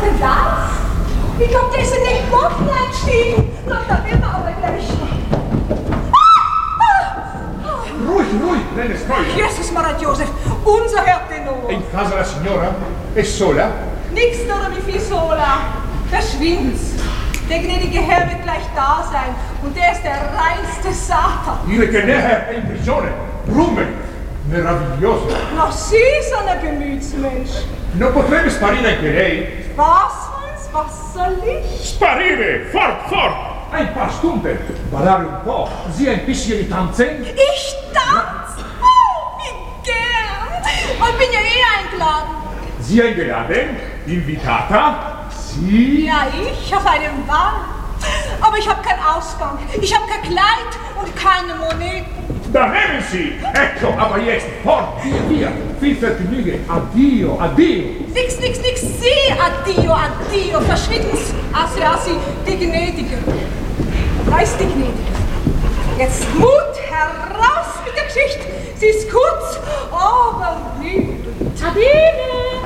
denn das? Ich glaube, der ist in den Boden eingestiegen. Da wird er aber gleich. Ruhig, nenne Storia. Jesus Maria Joseph, unser Herr Tenor. In casa la signora? È sola? Nix oder wie viel sola. Verschwind's. Der gnädige Herr wird gleich da sein. Und der ist der reinste Satan. Dire che der Herr è in prigione. Rume. Meraviglioso. Noch Sie, so ein Gemütsmensch. Non potrebbe sparire anche lei? Was, Hans? Was soll ich? Sparire! Fort! Ein paar Stunden. Ballare un po'. Sia ein bisschen di tanzen. Ich tanz? Oh, wie gern. Und bin ja eingeladen. Sie eingeladen? Invitata? Sie? Ja, ich auf einem Ball. Aber ich habe keinen Ausgang. Ich habe kein Kleid und keine Moneten. Da nehmen Sie! Ecco, aber jetzt, fort, via! Viel Vergnügen! Addio! Nix, Sie! Addio! Verschwinden's! Assi, die Gnädige. Da ist die Gnädige. Jetzt Mut heraus mit der Geschichte. Sie ist kurz, aber lieb. Adele!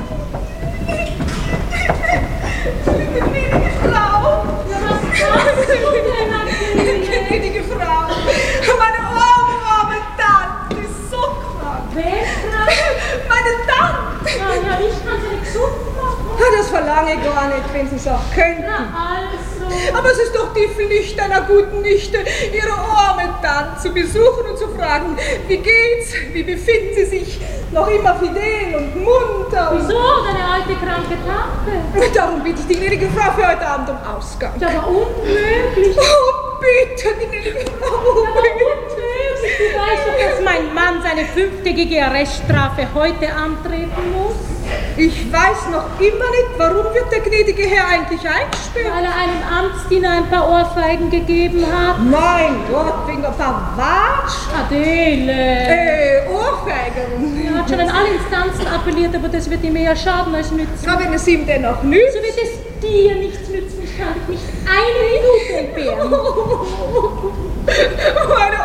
Die gnädige Frau. Ja, was machst du denn, Adele? Die gnädige Frau. Meine arme Tante ist so krank. Wer ist krank? Meine Tante. Ja, ich kann sie nicht gesund machen. Das verlange ich gar nicht, wenn Sie es auch könnten. Na also. Aber es ist doch die Pflicht einer guten Nichte, ihre arme Tante zu besuchen und zu fragen, wie geht's, wie befinden Sie sich, noch immer fidel und munter. Wieso, deine alte kranke Tante? Darum bitte ich die gnädige Frau für heute Abend um Ausgang. Das war unmöglich. Oh, bitte, gnädige Frau, bitte. Du weißt doch, dass mein Mann seine 5-tägige Arreststrafe heute antreten muss. Ich weiß noch immer nicht, warum wird der gnädige Herr eigentlich eingesperrt? Weil er einem Amtsdiener ein paar Ohrfeigen gegeben hat. Mein Gott, wegen ein paar Watsch. Adele! Ohrfeigen. Er hat schon an alle Instanzen appelliert, aber das wird ihm eher schaden als nützen. Aber wenn es ihm dennoch nützt. So wird es dir nichts nützen. Ich kann dich nicht eine Minute entbehren. Meine